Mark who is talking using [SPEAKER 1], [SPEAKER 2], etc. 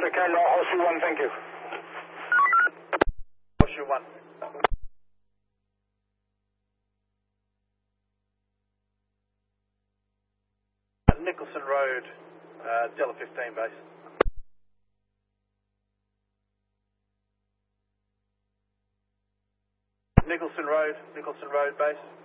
[SPEAKER 1] Delta Kilo, Horseshoe 1, thank you.
[SPEAKER 2] Horseshoe 1. Nicholson Road, Delta 15 base. Nicholson Road base.